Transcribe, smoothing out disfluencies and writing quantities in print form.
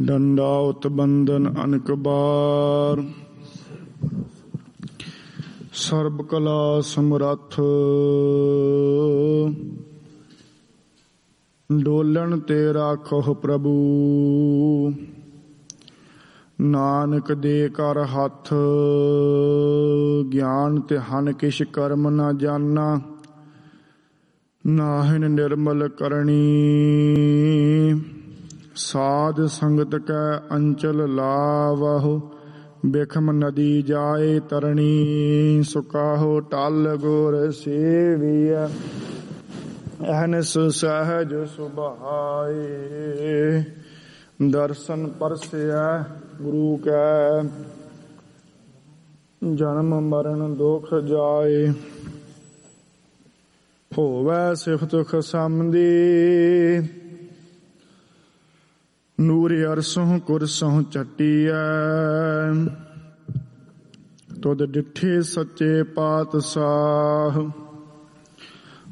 ਡੰਡਾਉਤ ਬੰਦਨ ਅਨਕ ਬਾਰ, ਸਰਬ ਕਲਾ ਸਮਰੱਥ। ਡੋਲਣ ਤੇ ਰਾਖੋ ਪ੍ਰਭੂ, ਨਾਨਕ ਦੇ ਕਰ ਹੱਥ। ਗਿਆਨ ਤੇ ਹਨ ਕਿਛ ਕਰਮ ਨਾ ਜਾਨਾ, ਨਾਹਿਨ ਨਿਰਮਲ ਕਰਨੀ। ਸਾਧ ਸੰਗਤ ਕੈ ਅੰਚਲ ਲਾਵਹੁ, ਬਿਖਮ ਨਦੀ ਜਾਏ ਤਰਣੀ। ਸੁਕਾਹੋ ਟਲ ਗੁਰ ਸੇਵੀਐ, ਅਹਨਿਸ ਸਹਿਜ ਸੁਭਾਏ। ਦਰਸ਼ਨ ਪਰਸੈ ਗੁਰੂ ਕੈ, ਜਨਮ ਮਰਨ ਦੁਖ ਜਾਏ। ਹੋਵੈ ਸਿਫਤ ਖਸਮਦੀ, ਨੂਰ ਅਰਸੋਂ ਕੁਰਸੋਂ ਚੱਟੀਐ। ਤੁਧ ਡਿਠੇ ਸੱਚੇ ਪਾਤਸ਼ਾਹ,